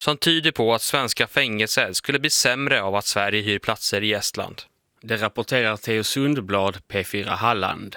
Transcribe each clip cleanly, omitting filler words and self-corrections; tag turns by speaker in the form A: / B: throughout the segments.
A: som tyder på att svenska fängelser skulle bli sämre av att Sverige hyr platser i Estland. Det rapporterar Theo Sundblad, P4 Halland.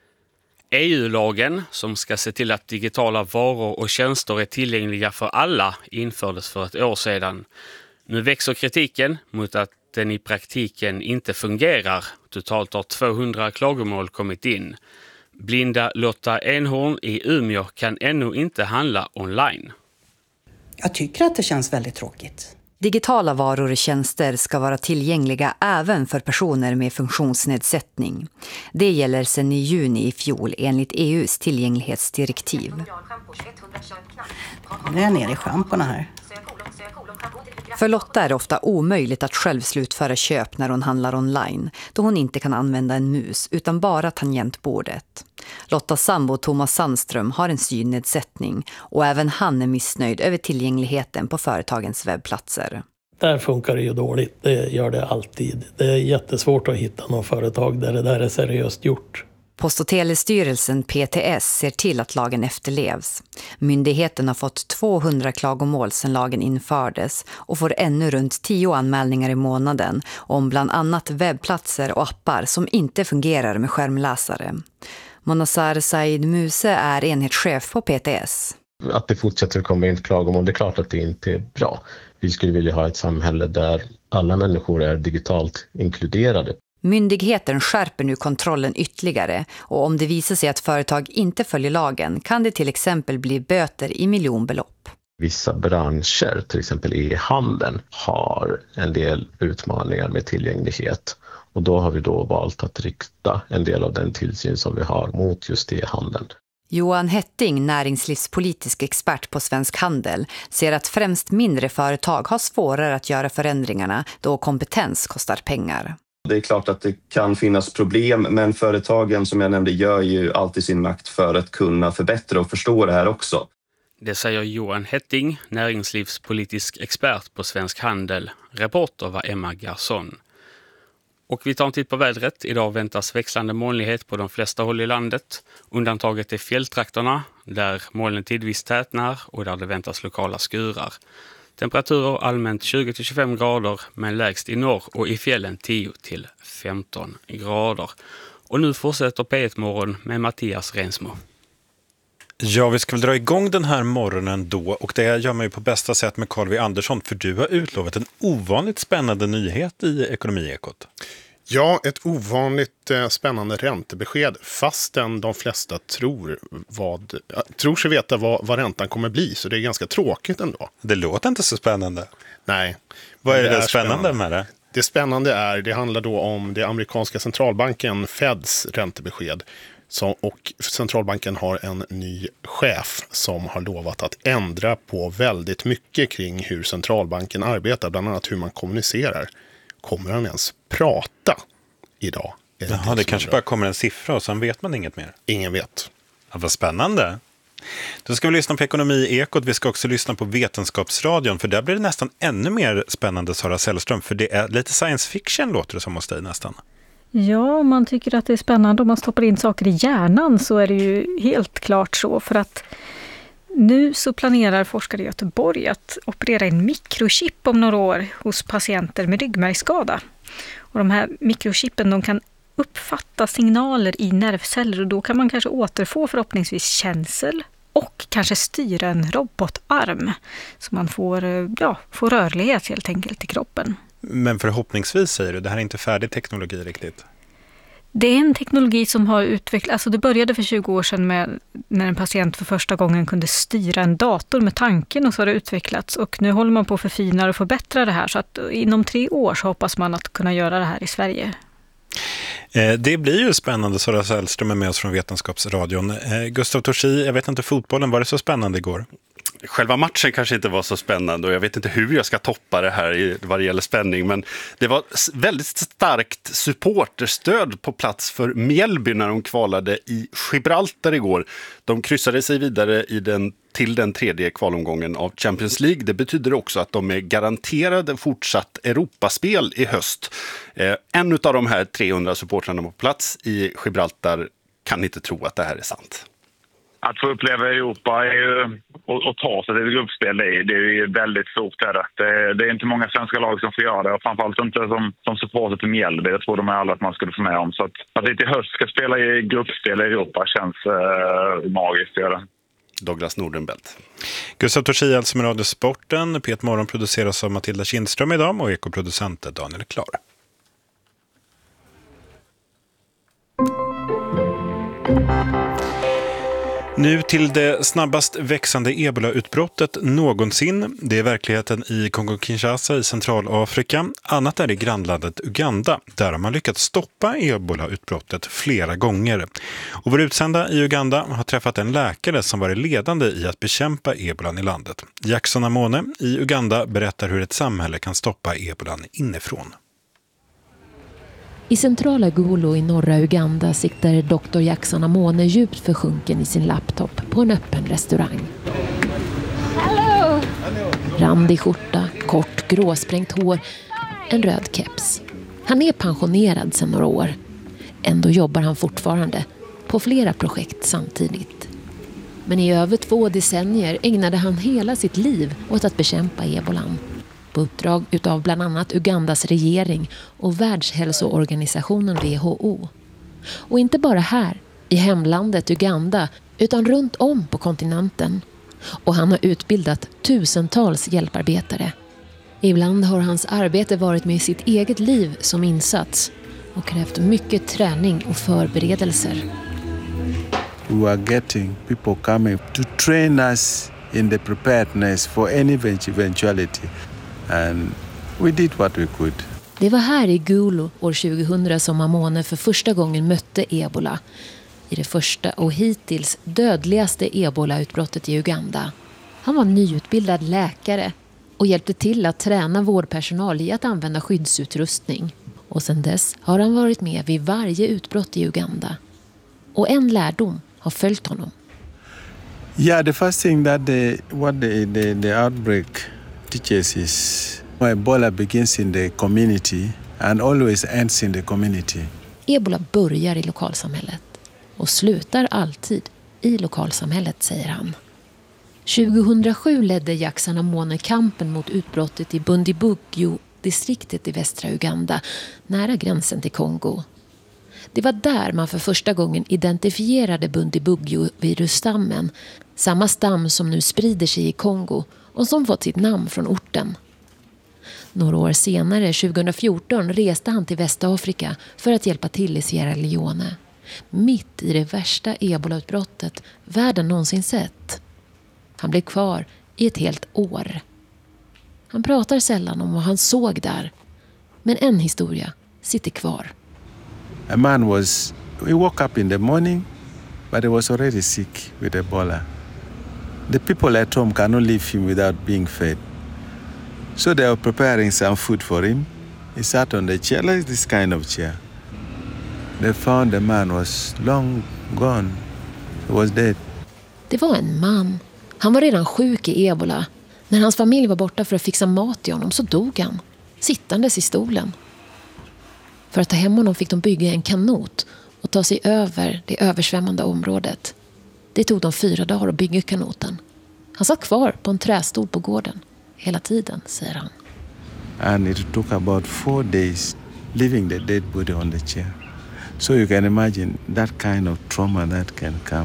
A: EU-lagen, som ska se till att digitala varor och tjänster är tillgängliga för alla, infördes för ett år sedan. Nu växer kritiken mot att den i praktiken inte fungerar. Totalt har 200 klagomål kommit in. Blinda Lotta Enhorn i Umeå kan ännu inte handla online.
B: Jag tycker att det känns väldigt tråkigt.
C: Digitala varor och tjänster ska vara tillgängliga även för personer med funktionsnedsättning. Det gäller sedan i juni i fjol enligt EU:s tillgänglighetsdirektiv.
B: Nu är jag nere i schamporna här.
C: För Lotta är det ofta omöjligt att själv slutföra köp när hon handlar online, då hon inte kan använda en mus utan bara tangentbordet. Lottas sambo Thomas Sandström har en synnedsättning och även han är missnöjd över tillgängligheten på företagens webbplatser.
D: Där funkar det ju dåligt, det gör det alltid. Det är jättesvårt att hitta någon företag där det där är seriöst gjort.
C: Post- och telestyrelsen PTS ser till att lagen efterlevs. Myndigheten har fått 200 klagomål sedan lagen infördes och får ännu runt 10 anmälningar i månaden om bland annat webbplatser och appar som inte fungerar med skärmläsare. Monasar Said Muse är enhetschef på PTS.
E: Att det fortsätter att komma in klagomål, det är klart att det inte är bra. Vi skulle vilja ha ett samhälle där alla människor är digitalt inkluderade.
C: Myndigheten skärper nu kontrollen ytterligare och om det visar sig att företag inte följer lagen kan det till exempel bli böter i miljonbelopp.
E: Vissa branscher, till exempel e-handeln, har en del utmaningar med tillgänglighet. Och då har vi då valt att rikta en del av den tillsyn som vi har mot just e-handeln.
C: Johan Hetting, näringslivspolitisk expert på Svensk Handel, ser att främst mindre företag har svårare att göra förändringarna då kompetens kostar pengar.
F: Det är klart att det kan finnas problem, men företagen som jag nämnde gör ju alltid sin makt för att kunna förbättra och förstå det här också.
A: Det säger Johan Hetting, näringslivspolitisk expert på Svensk Handel. Reporter var Emma Garson. Och vi tar en titt på vädret. Idag väntas växlande molnighet på de flesta håll i landet. Undantaget är fjälltrakterna, där molnen tidvis tätnar och där det väntas lokala skurar. Temperaturer allmänt 20-25 grader, men lägst i norr och i fjällen 10-15 grader. Och nu fortsätter P1-morgon med Mattias Rensmo.
G: Ja, vi ska väl dra igång den här morgonen då, och det gör man ju på bästa sätt med Carl V. Andersson, för du har utlovat en ovanligt spännande nyhet i Ekonomiekot.
H: Ja, ett ovanligt spännande räntebesked, fastän de flesta tror sig veta vad räntan kommer bli, så det är ganska tråkigt ändå.
G: Det låter inte så spännande.
H: Nej.
G: Vad är det spännande med det?
H: Det spännande det handlar då om det amerikanska centralbanken Feds räntebesked. Och centralbanken har en ny chef som har lovat att ändra på väldigt mycket kring hur centralbanken arbetar, bland annat hur man kommunicerar. Kommer han ens prata idag?
G: Jaha, det kanske bara kommer en siffra och sen vet man inget mer.
H: Ingen vet.
G: Ja, vad spännande. Då ska vi lyssna på Ekonomiekot. Vi ska också lyssna på Vetenskapsradion, för där blir det nästan ännu mer spännande, Sara Sällström, för det är lite science fiction, låter det som hos dig nästan.
I: Ja, om man tycker att det är spännande om man stoppar in saker i hjärnan så är det ju helt klart så, för att nu så planerar forskare i Göteborg att operera en mikrochip om några år hos patienter med ryggmärgsskada. Och de här mikrochippen, de kan uppfatta signaler i nervceller och då kan man kanske återfå förhoppningsvis känsel och kanske styra en robotarm så man får rörlighet helt enkelt i kroppen.
G: Men förhoppningsvis, säger du, det här är inte färdig teknologi riktigt.
I: Det är en teknologi som har utvecklats, alltså det började för 20 år sedan med när en patient för första gången kunde styra en dator med tanken, och så har det utvecklats och nu håller man på att förfina och förbättra det här, så att inom 3 år så hoppas man att kunna göra det här i Sverige.
G: Det blir ju spännande. Sara Sällström är med oss från Vetenskapsradion. Gustav Torsi, jag vet inte, fotbollen, var det så spännande igår?
J: Själva matchen kanske inte var så spännande och jag vet inte hur jag ska toppa det här vad det gäller spänning, men det var väldigt starkt supporterstöd på plats för Mjällby när de kvalade i Gibraltar igår. De kryssade sig vidare till den 3:e kvalomgången av Champions League. Det betyder också att de är garanterade fortsatt Europaspel i höst. En av de här 300 supportrarna på plats i Gibraltar kan inte tro att det här är sant.
K: Att få uppleva Europa är ju, och ta sig till gruppspel, det är ju väldigt stort. Det är inte många svenska lag som får göra det, och framförallt inte som supporter till Mjällby. Det tror de alla att man skulle få med om. Så att vi till höst ska spela i gruppspel i Europa känns magiskt.
J: Douglas Nordenbelt.
G: Gustav Torsia som är Radiosporten. P1 Morgon produceras av Matilda Kindström idag och ekoproducenter Daniel Klar. Nu till det snabbast växande ebola-utbrottet någonsin. Det är verkligheten i Kongo-Kinshasa i Centralafrika. Annat är i grannlandet Uganda. Där har man lyckats stoppa ebola-utbrottet flera gånger. Och vår utsända i Uganda har träffat en läkare som varit ledande i att bekämpa ebolan i landet. Jackson Amone i Uganda berättar hur ett samhälle kan stoppa ebolan inifrån.
L: I centrala Gulu i norra Uganda siktar Dr. Jackson Amone djupt försjunken i sin laptop på en öppen restaurang. Hello! Randig skjorta, kort gråsprängt hår, en röd keps. Han är pensionerad sedan några år. Ändå jobbar han fortfarande på flera projekt samtidigt. Men i över 2 decennier ägnade han hela sitt liv åt att bekämpa ebolan. På uppdrag utav bland annat Ugandas regering och Världshälsoorganisationen WHO. Och inte bara här, i hemlandet Uganda, utan runt om på kontinenten. Och han har utbildat tusentals hjälparbetare. Ibland har hans arbete varit med sitt eget liv som insats och krävt mycket träning och förberedelser.
M: We were getting people coming to train us in the preparedness for any eventuality. And we did what we could.
L: Det var här i Gulu år 2000 som Amone för första gången mötte ebola. I det första och hittills dödligaste ebola-utbrottet i Uganda. Han var nyutbildad läkare och hjälpte till att träna vårdpersonal i att använda skyddsutrustning. Och sedan dess har han varit med vid varje utbrott i Uganda. Och en lärdom har följt honom.
M: Yeah, the first thing that the outbreak teaches is Ebola begins in the community and always ends in the community.
L: Ebola börjar i lokalsamhället och slutar alltid i lokalsamhället, säger han. 2007 ledde Jackson Amone kampen mot utbrottet i Bundibugyo-distriktet i västra Uganda, nära gränsen till Kongo. Det var där man för första gången identifierade Bundibugyo-virusstammen, samma stam som nu sprider sig i Kongo och som fått sitt namn från orten. Några år senare, 2014, reste han till Västafrika för att hjälpa till i Sierra Leone. Mitt i det värsta ebola-utbrottet världen någonsin sett. Han blev kvar i ett helt år. Han pratar sällan om vad han såg där. Men en historia sitter kvar.
M: A man we woke up in the morning, but he was already sick with Ebola. The people at home cannot leave him without being fed. So they were preparing some food for him. He sat on the chair, like this kind of chair. They found the man was long gone. He was dead.
L: Det var en man. Han var redan sjuk i ebola. När hans familj var borta för att fixa mat till honom så dog han, sittandes i stolen. För att ta hem honom fick de bygga en kanot och ta sig över det översvämmande området. Det tog dem 4 dagar att bygga kanoten. Han satt kvar på en trästol på gården hela tiden, säger han.
M: And it took about 4 days leaving the dead body on the chair. So you can imagine that kind of trauma that can come.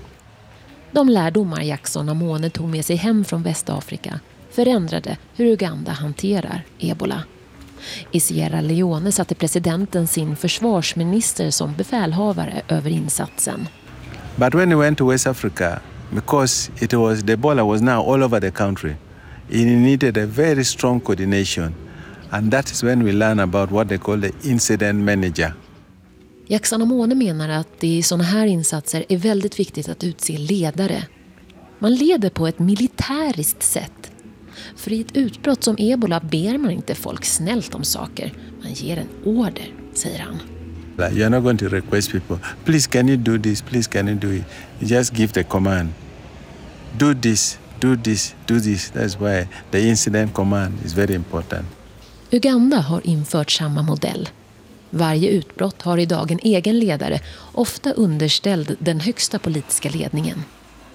L: De lärdomar Jackson Amone tog med sig hem från Västafrika förändrade hur Uganda hanterar ebola. I Sierra Leone satte presidenten sin försvarsminister som befälhavare över insatsen.
M: But when we went to West Africa, because the Ebola was now all over the country, it needed a very strong coordination. And that is when we learn about what they call the incident manager.
L: Jackson Amone menar att det i sådana här insatser är väldigt viktigt att utse ledare. Man leder på ett militäriskt sätt. För i ett utbrott som ebola ber man inte folk snällt om saker. Man ger en order, säger han.
M: You're not going to request people, please can you do this, please can you do it. You just give the command. Do this, do this, do this. That's why the incident command is very important.
L: Uganda har infört samma modell. Varje utbrott har idag en egen ledare, ofta underställd den högsta politiska ledningen.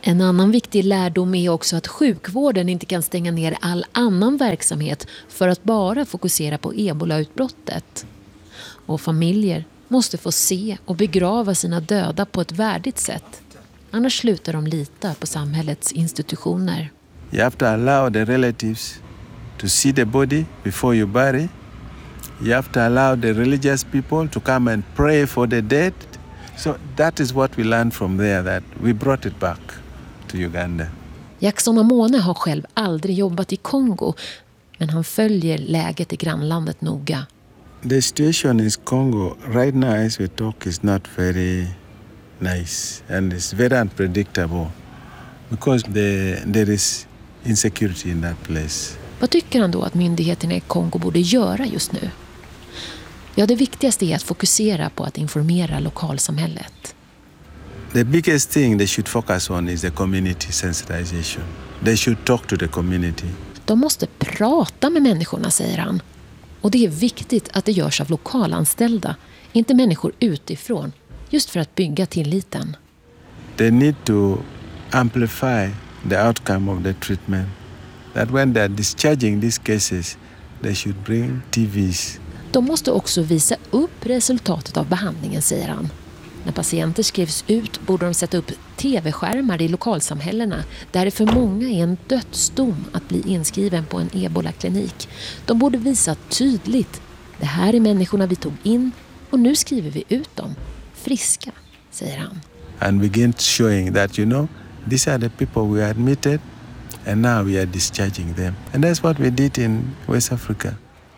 L: En annan viktig lärdom är också att sjukvården inte kan stänga ner all annan verksamhet för att bara fokusera på ebolautbrottet. Och familjer måste få se och begrava sina döda på ett värdigt sätt. Annars slutar de lita på samhällets institutioner.
M: You have to allow the relatives to see the body before you bury. You have to allow the religious people to come and pray for the dead. So that is what we learned from there, that we brought it back to Uganda.
L: Jackson Amone har själv aldrig jobbat i Kongo, men han följer läget i grannlandet noga.
M: The situation in Congo right now as we talk is not very nice and it's very unpredictable because there is insecurity in that place.
L: Vad tycker han då att myndigheterna i Kongo borde göra just nu? Ja, det viktigaste är att fokusera på att informera lokalsamhället.
M: The biggest thing they should focus on is the community sensitization. They should talk to the community.
L: De måste prata med människorna, säger han. Och det är viktigt att det görs av lokalanställda, inte människor utifrån, just för att bygga tilliten.
M: They need to amplify the outcome of the treatment. That when they are discharging these cases, they should bring TVs.
L: De måste också visa upp resultatet av behandlingen, säger han. När patienter skrivs ut borde de sätta upp tv-skärmar i lokalsamhällena där det för många är en dödsdom att bli inskriven på en ebola-klinik. De borde visa tydligt, det här är människorna vi tog in och nu skriver vi ut dem. Friska, säger han.
M: And begin showing that, these are the people we admitted and now we are discharging them. And that's what we did in West Africa.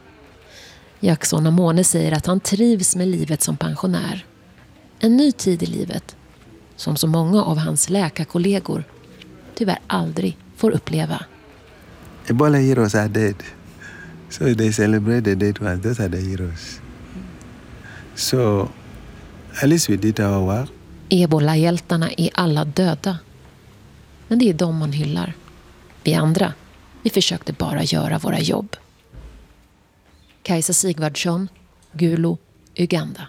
L: Jackson Amone säger att han trivs med livet som pensionär. En ny tid i livet som så många av hans läkarkollegor tyvärr aldrig får uppleva.
M: Ebola heroes are dead. So they celebrate the dead ones. Those are the heroes. So at least we did our work.
L: Ebola-hjältarna är alla döda. Men det är de man hyllar. Vi andra, vi försökte bara göra våra jobb. Kajsa Sigvardsson, Gulu, Uganda.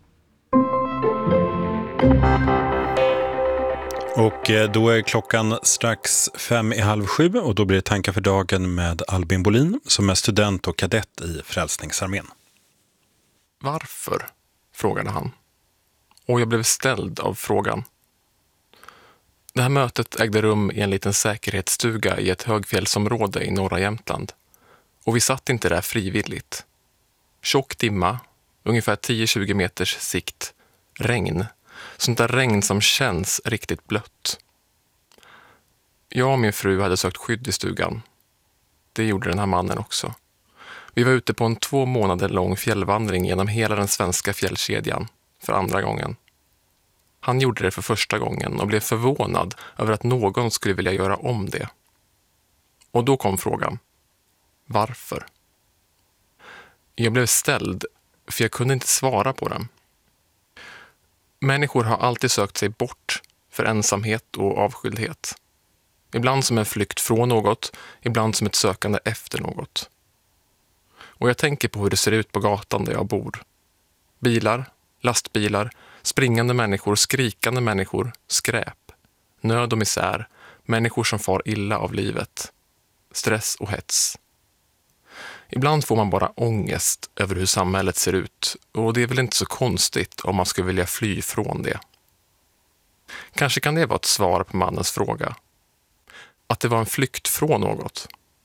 G: Och då är klockan strax 6:55 och då blir det tankar för dagen med Albin Bolin som är student och kadett i Frälsningsarmén.
N: Varför? Frågade han. Och jag blev ställd av frågan. Det här mötet ägde rum i en liten säkerhetsstuga i ett högfjällsområde i norra Jämtland. Och vi satt inte där frivilligt. Tjock dimma, ungefär 10-20 meters sikt, regn. Sånt där regn som känns riktigt blött. Jag och min fru hade sökt skydd i stugan. Det gjorde den här mannen också. Vi var ute på en 2 månader lång fjällvandring genom hela den svenska fjällkedjan för andra gången. Han gjorde det för första gången och blev förvånad över att någon skulle vilja göra om det. Och då kom frågan. Varför? Jag blev ställd för jag kunde inte svara på den. Människor har alltid sökt sig bort för ensamhet och avskildhet. Ibland som en flykt från något, ibland som ett sökande efter något. Och jag tänker på hur det ser ut på gatan där jag bor. Bilar, lastbilar, springande människor, skrikande människor, skräp, nöd och misär, människor som far illa av livet, stress och hets. Ibland får man bara ångest över hur samhället ser ut och det är väl inte så konstigt om man skulle vilja fly från det. Kanske kan det vara ett svar på mannens fråga. Att det var en flykt från något.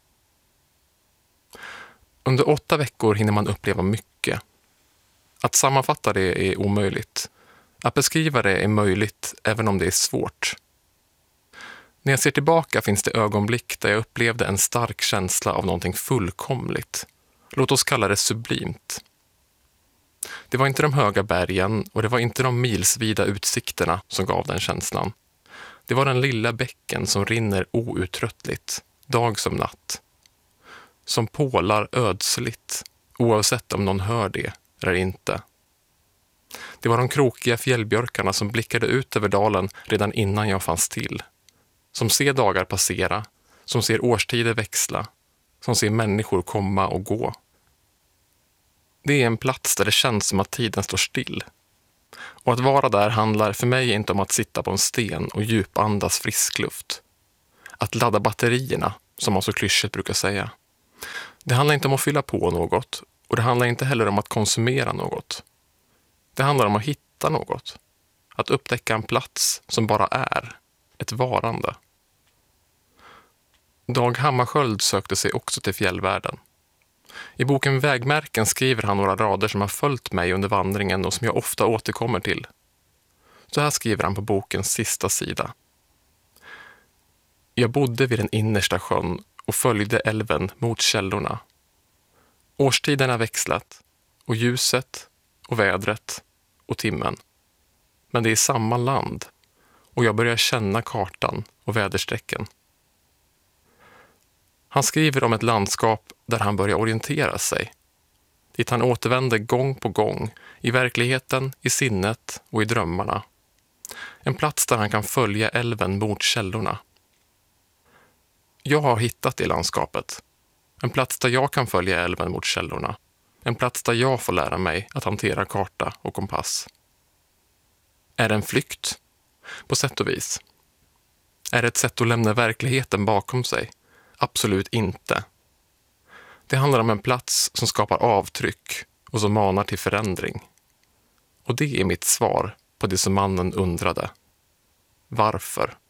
N: Under 8 veckor hinner man uppleva mycket. Att sammanfatta det är omöjligt. Att beskriva det är möjligt även om det är svårt. När jag ser tillbaka finns det ögonblick där jag upplevde en stark känsla av någonting fullkomligt. Låt oss kalla det sublimt. Det var inte de höga bergen och det var inte de milsvida utsikterna som gav den känslan. Det var den lilla bäcken som rinner outtröttligt, dag som natt. Som pålar ödsligt, oavsett om någon hör det eller inte. Det var de krokiga fjällbjörkarna som blickade ut över dalen redan innan jag fanns till. Som ser dagar passera, som ser årstider växla, som ser människor komma och gå. Det är en plats där det känns som att tiden står still. Och att vara där handlar för mig inte om att sitta på en sten och djupandas frisk luft. Att ladda batterierna, som man så klyschigt brukar säga. Det handlar inte om att fylla på något och det handlar inte heller om att konsumera något. Det handlar om att hitta något. Att upptäcka en plats som bara är. Ett varande. Dag Hammarskjöld sökte sig också till fjällvärlden. I boken Vägmärken skriver han några rader som har följt mig under vandringen och som jag ofta återkommer till. Så här skriver han på bokens sista sida. Jag bodde vid den innersta sjön och följde älven mot källorna. Årstiderna växlat och ljuset och vädret och timmen. Men det är samma land och jag börjar känna kartan och väderstrecken. Han skriver om ett landskap där han börjar orientera sig. Dit han återvänder gång på gång, i verkligheten, i sinnet och i drömmarna. En plats där han kan följa älven mot källorna. Jag har hittat det landskapet. En plats där jag kan följa älven mot källorna. En plats där jag får lära mig att hantera karta och kompass. Är det en flykt? På sätt och vis. Är det ett sätt att lämna verkligheten bakom sig? Absolut inte. Det handlar om en plats som skapar avtryck och som manar till förändring. Och det är mitt svar på det som mannen undrade. Varför?